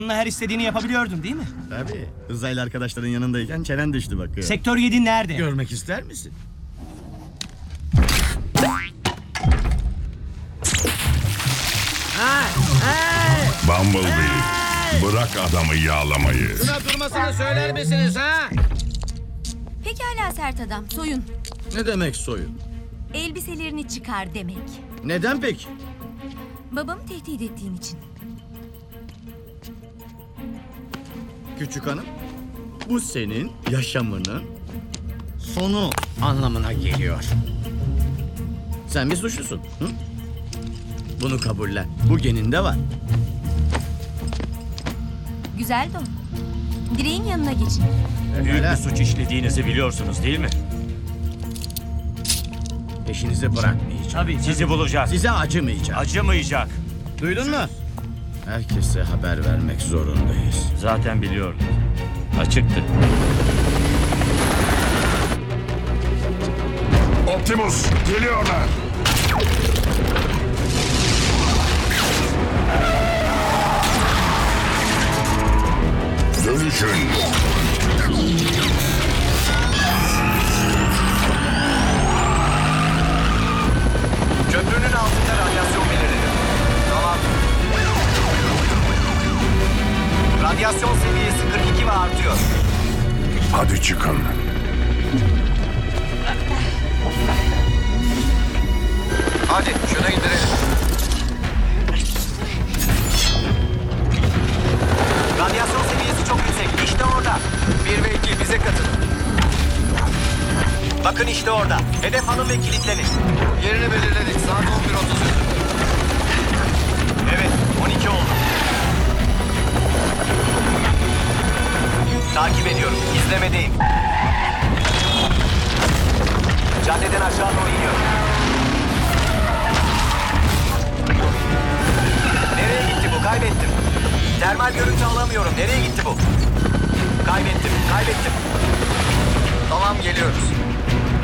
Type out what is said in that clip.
Her istediğini yapabiliyordun değil mi? Tabii. Uzaylı arkadaşların yanındayken çenen düştü bakıyor. Sektör 7 nerede? Görmek ister misin? Bumblebee, bırak adamı yağlamayı. Şuna durmasını söyler misiniz ha? Pekala sert adam, soyun. Ne demek soyun? Elbiselerini çıkar demek. Neden peki? Babamı tehdit ettiğin için. Küçük hanım, bu senin yaşamının sonu anlamına geliyor. Sen bir suçlusun. Hı? Bunu kabullen. Bu geninde var. Güzel don. Direğin yanına geçin. Büyük Pekala. bir suç işlediğinizi biliyorsunuz değil mi? Peşinizi bırakmayacağım. Tabii. Sizi bulacağız. Size acımayacağım. Acımayacak. Duydun mu? Herkese haber vermek zorundayız. Zaten biliyordum. Açıktı. Optimus, geliyorlar. Dönüşün. Köprünün altında radyasyon belirledi. Tamam. Radyasyon seviyesi 42 ve artıyor. Hadi çıkın. Hadi şunu indirelim. Radyasyon seviyesi çok yüksek. İşte orada. 1 ve 2 bize katılın. Bakın işte orada. Hedef alın ve kilitlenin. Yerini belirledik. Saat 11.33. Evet, 12 oldu. Takip ediyorum. İzlemedeyim. Caddeden aşağı doğru iniyor. Nereye gitti bu? Kaybettim. Termal görüntü alamıyorum. Nereye gitti bu? Kaybettim. Tamam, geliyoruz.